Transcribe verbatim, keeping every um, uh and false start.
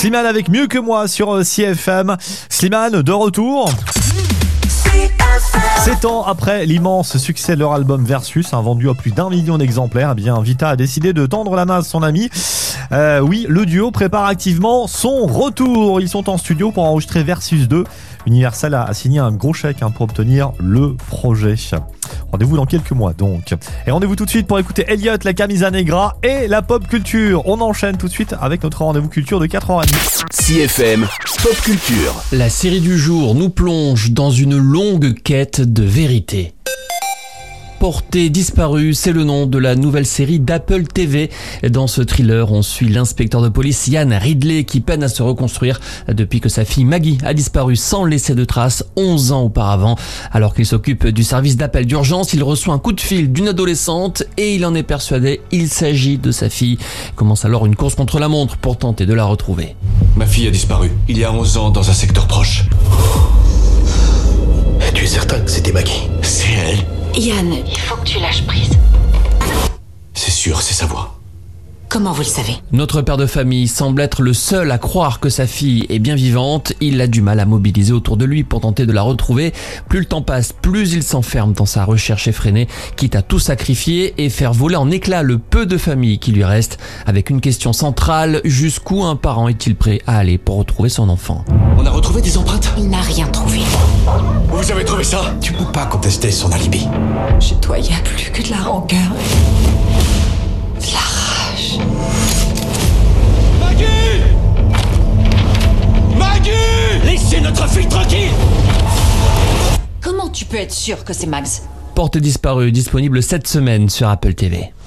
Slimane avec Mieux que moi sur C F M. Slimane de retour. Sept ans après l'immense succès de leur album Versus, hein, vendu à plus d'un million d'exemplaires, eh bien Vita a décidé de tendre la main à son ami. Euh, oui, le duo prépare activement son retour. Ils sont en studio pour enregistrer Versus deux. Universal a signé un gros chèque hein, pour obtenir le projet. Rendez-vous dans quelques mois donc. Et rendez-vous tout de suite pour écouter Elliot, la Camisa Negra et la pop culture. On enchaîne tout de suite avec notre rendez-vous culture de quatre heures trente. C F M Pop Culture. La série du jour nous plonge dans une longue quête de vérité. Portée disparue, c'est le nom de la nouvelle série d'Apple T V. Dans ce thriller, on suit l'inspecteur de police Ian Ridley qui peine à se reconstruire depuis que sa fille Maggie a disparu sans laisser de traces onze ans auparavant. Alors qu'il s'occupe du service d'appel d'urgence, il reçoit un coup de fil d'une adolescente et il en est persuadé, il s'agit de sa fille. Il commence alors une course contre la montre pour tenter de la retrouver. Ma fille a disparu il y a onze ans dans un secteur proche. Tu es certain que c'était Maggie? C'est elle. Yann, il faut que tu lâches prise. C'est sûr, c'est sa voix. Comment vous le savez? Notre père de famille semble être le seul à croire que sa fille est bien vivante. Il a du mal à mobiliser autour de lui pour tenter de la retrouver. Plus le temps passe, plus il s'enferme dans sa recherche effrénée, quitte à tout sacrifier et faire voler en éclats le peu de famille qui lui reste, avec une question centrale: jusqu'où un parent est-il prêt à aller pour retrouver son enfant? On a retrouvé des empreintes? Il n'a rien trouvé. Vous avez trouvé ça? Tu peux pas contester son alibi. Chez toi, il n'y a plus que de la rancœur. De la rage. Maggie! Maggie! Laissez notre fille tranquille! Comment tu peux être sûr que c'est Max? Portée disparue, disponible cette semaine sur Apple T V.